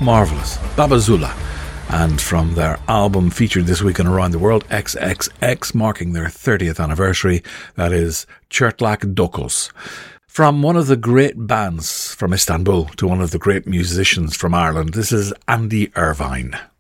Marvellous. Babazula. And from their album featured this week on Around the World, XXX, marking their 30th anniversary, that is Çırtlak Dokuz. From one of the great bands from Istanbul to one of the great musicians from Ireland, this is Andy Irvine.